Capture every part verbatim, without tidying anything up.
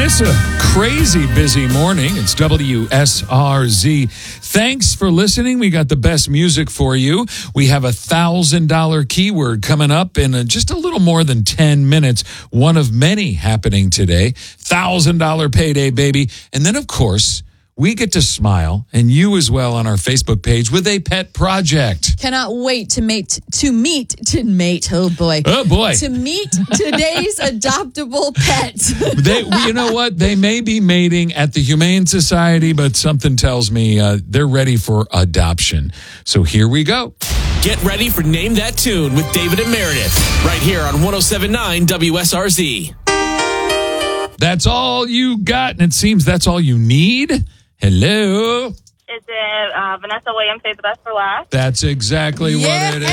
It's a crazy busy morning. It's W S R Z. Thanks for listening. We got the best music for you. We have a one thousand dollars keyword coming up in a, just a little more than ten minutes. One of many happening today. one thousand dollars payday, baby. And then, of course, we get to smile, and you as well on our Facebook page with a pet project. Cannot wait to mate to meet to mate. Oh boy! Oh boy! To meet today's adoptable pet. They, you know what? They may be mating at the Humane Society, but something tells me uh, they're ready for adoption. So here we go. Get ready for Name That Tune with David and Meredith, right here on one oh seven point nine W S R Z. That's all you got, and it seems that's all you need. Hello. Is it uh, Vanessa Williams, Save the Best for Last? That's exactly yeah. what it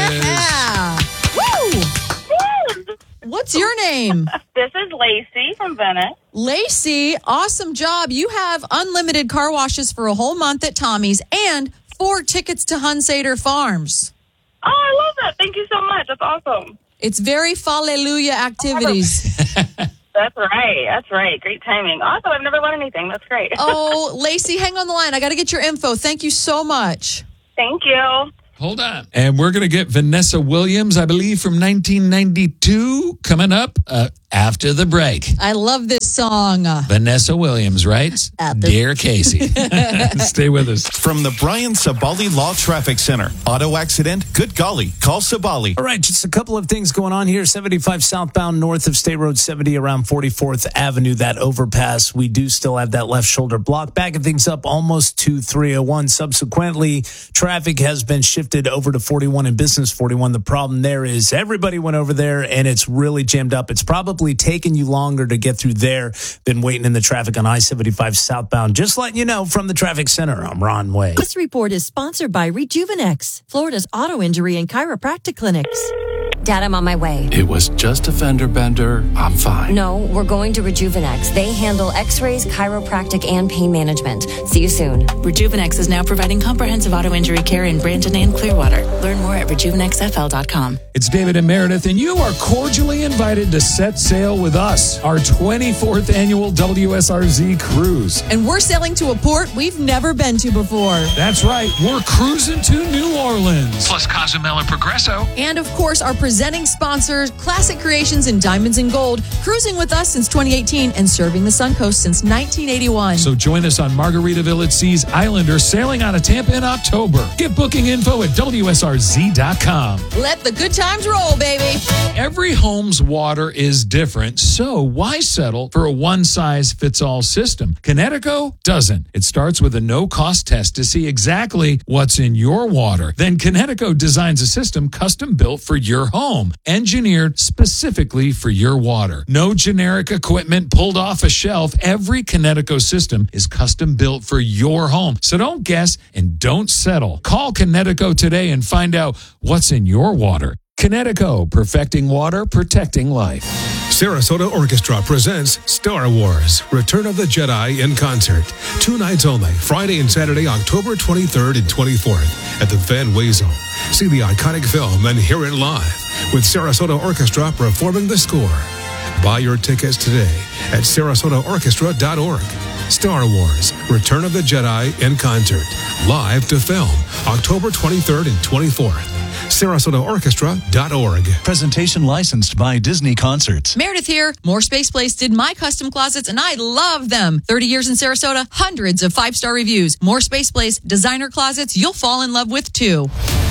is. Woo! What's your name? This is Lacey from Venice. Lacey, awesome job. You have unlimited car washes for a whole month at Tommy's and four tickets to Hunsader Farms. Oh, I love that. Thank you so much. That's awesome. It's very Falleluja activities. That's right. That's right. Great timing. Awesome. I've never won anything. That's great. Oh, Lacey, hang on the line. I got to get your info. Thank you so much. Thank you. Hold on. And we're going to get Vanessa Williams, I believe, from nineteen ninety-two, coming up uh, after the break. I love this song. Vanessa Williams, right? Dear Casey. Stay with us. From the Brian Sabali Law Traffic Center. Auto accident? Good golly. Call Sabali. All right, just a couple of things going on here. seventy-five southbound north of State Road seventy around forty-fourth Avenue, that overpass. We do still have that left shoulder block. Backing things up almost to three oh one. Subsequently, traffic has been shifted over to forty-one and Business forty-one. The problem there is everybody went over there and it's really jammed up. It's probably taken you longer to get through there than waiting in the traffic on I seventy-five southbound. Just letting you know from the traffic center, I'm Ron Way. This report is sponsored by Rejuvenex, Florida's auto injury and chiropractic clinics. Dad, I'm on my way. It was just a fender bender. I'm fine. No, we're going to Rejuvenex. They handle x-rays, chiropractic, and pain management. See you soon. Rejuvenex is now providing comprehensive auto injury care in Brandon and Clearwater. Learn more at rejuvenex f l dot com. It's David and Meredith, and you are cordially invited to set sail with us, our twenty-fourth annual W S R Z cruise. And we're sailing to a port we've never been to before. That's right. We're cruising to New Orleans. Plus Cozumel and Progresso. And, of course, our presenting sponsors, Classic Creations and Diamonds and Gold, cruising with us since twenty eighteen and serving the Suncoast since nineteen eighty-one. So join us on Margaritaville at Seas Island or sailing out of Tampa in October. Get booking info at W S R Z dot com. Let the good times roll, baby. Every home's water is different, so why settle for a one-size-fits-all system? Kinetico doesn't. It starts with a no-cost test to see exactly what's in your water. Then Kinetico designs a system custom-built for your home, engineered specifically for your water. No generic equipment pulled off a shelf. Every Kinetico system is custom-built for your home. So don't guess and don't settle. Call Kinetico today and find out what's in your water. Kinetico, perfecting water, protecting life. Sarasota Orchestra presents Star Wars, Return of the Jedi in concert. Two nights only, Friday and Saturday, October twenty-third and twenty-fourth at the Van Wezel. See the iconic film and hear it live with Sarasota Orchestra performing the score. Buy your tickets today at sarasota orchestra dot org. Star Wars, Return of the Jedi in concert. Live to film, October twenty-third and twenty-fourth. sarasota orchestra dot org. Presentation licensed by Disney Concerts. Meredith here. More Space Place did my custom closets, and I love them. thirty years in Sarasota, hundreds of five-star reviews. More Space Place, designer closets you'll fall in love with, too.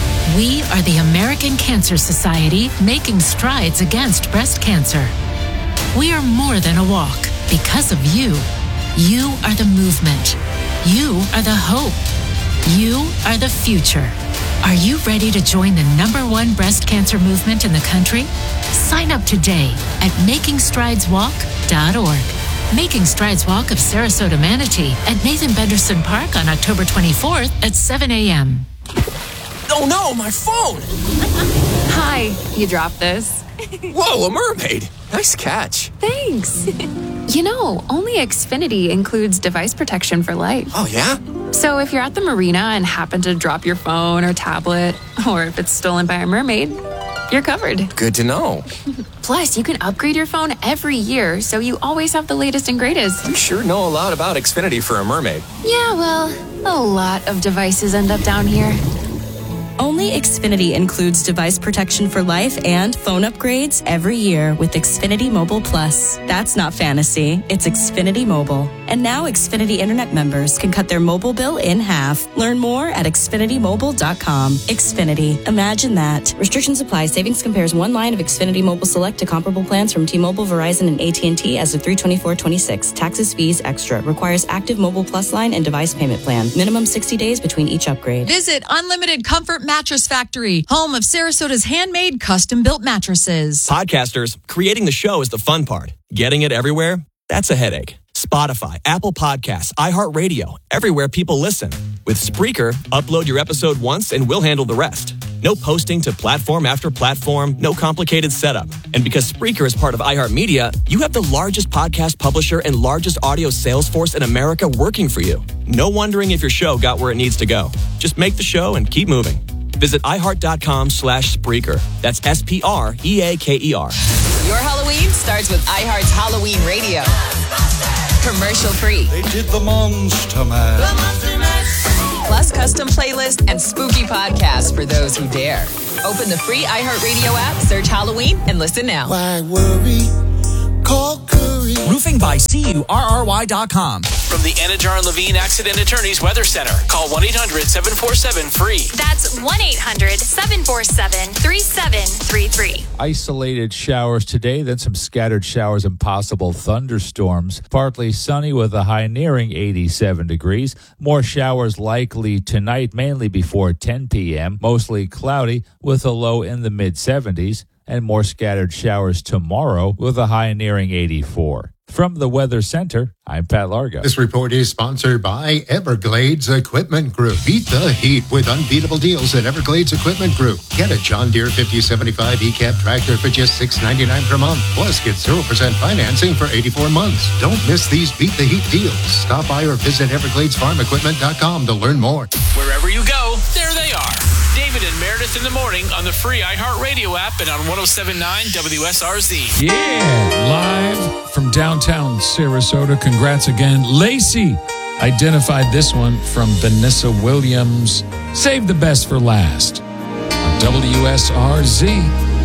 We are the American Cancer Society, making strides against breast cancer. We are more than a walk. Because of you. You are the movement. You are the hope. You are the future. Are you ready to join the number one breast cancer movement in the country? Sign up today at making strides walk dot org. Making Strides Walk of Sarasota Manatee at Nathan Benderson Park on October twenty-fourth at seven a.m. Oh no, my phone! Hi, you dropped this. Whoa, a mermaid! Nice catch. Thanks. You know, only Xfinity includes device protection for life. Oh, yeah? So if you're at the marina and happen to drop your phone or tablet, or if it's stolen by a mermaid, you're covered. Good to know. Plus, you can upgrade your phone every year, so you always have the latest and greatest. You sure know a lot about Xfinity for a mermaid. Yeah, well, a lot of devices end up down here. Only Xfinity includes device protection for life and phone upgrades every year with Xfinity Mobile Plus. That's not fantasy, it's Xfinity Mobile. And now Xfinity Internet members can cut their mobile bill in half. Learn more at Xfinity Mobile dot com. Xfinity, imagine that. Restrictions apply. Savings compares one line of Xfinity Mobile Select to comparable plans from T-Mobile, Verizon, and A T and T as of three twenty-four twenty-six. Taxes, fees, extra. Requires active Mobile Plus line and device payment plan. Minimum sixty days between each upgrade. Visit Unlimited Comfort Mattress Factory, home of Sarasota's handmade, custom-built mattresses. Podcasters, creating the show is the fun part. Getting it everywhere, that's a headache. Spotify, Apple Podcasts, iHeartRadio, everywhere people listen. With Spreaker, upload your episode once and we'll handle the rest. No posting to platform after platform, no complicated setup. And because Spreaker is part of iHeartMedia, you have the largest podcast publisher and largest audio sales force in America working for you. No wondering if your show got where it needs to go. Just make the show and keep moving. Visit iHeart.com slash Spreaker. That's S P R E A K E R. Your Halloween starts with iHeart's Halloween Radio. Commercial free. They did the Monster Mash. The Monster Mash. Plus custom playlist and spooky podcasts for those who dare. Open the free iHeartRadio app, search Halloween, and listen now. Why worry? Call Curry. Roofing by C U R R Y dot com. From the Anajar and Levine Accident Attorneys Weather Center. Call one eight hundred seven four seven free. That's one eight hundred seven four seven three seven three three. Isolated showers today, then some scattered showers and possible thunderstorms. Partly sunny with a high nearing eighty-seven degrees. More showers likely tonight, mainly before ten p.m. Mostly cloudy with a low in the mid-seventies. And more scattered showers tomorrow with a high nearing eighty-four. From the Weather Center, I'm Pat Largo. This report is sponsored by Everglades Equipment Group. Beat the heat with unbeatable deals at Everglades Equipment Group. Get a John Deere fifty seventy-five E-Cab tractor for just six dollars and ninety-nine cents per month. Plus, get zero percent financing for eighty-four months. Don't miss these Beat the Heat deals. Stop by or visit Everglades Farm Equipment dot com to learn more. Wherever you go, there they are. David and Meredith in the morning on the free iHeartRadio app and on one oh seven point nine W S R Z. Yeah, live from downtown Sarasota. Congrats again. Lacey identified this one from Vanessa Williams. Save the best for last on W S R Z.